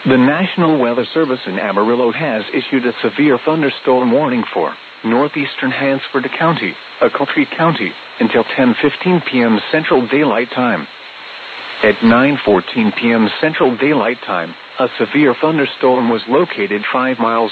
The National Weather Service in Amarillo has issued a severe thunderstorm warning for northeastern Hansford County, Ochiltree County, until 10:15 p.m. Central Daylight Time. At 9:14 p.m. Central Daylight Time, a severe thunderstorm was located 5 miles